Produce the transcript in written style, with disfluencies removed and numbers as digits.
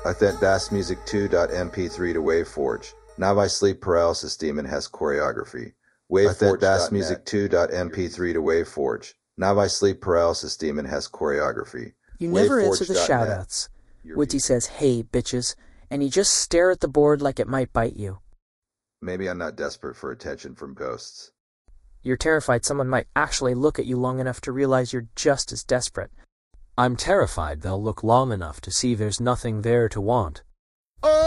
I sent Das Music 2.mp3 to Waveforge. Now my sleep paralysis demon has choreography. Waveforge Das Music 2.mp3 to Waveforge. Now my sleep paralysis demon has choreography. You never answer the shoutouts. Woodsy says, "Hey, bitches," and you just stare at the board like it might bite you. Maybe I'm not desperate for attention from ghosts. You're terrified someone might actually look at you long enough to realize you're just as desperate. I'm terrified they'll look long enough to see there's nothing there to want.